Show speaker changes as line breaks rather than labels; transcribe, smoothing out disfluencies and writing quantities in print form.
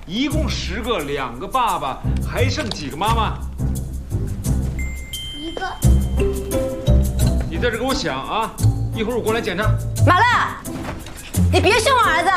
一共10个，2个爸爸，还剩几个妈妈
？1个。
你在这给我想啊，一会儿我过来检查。
马乐，你别凶我儿子。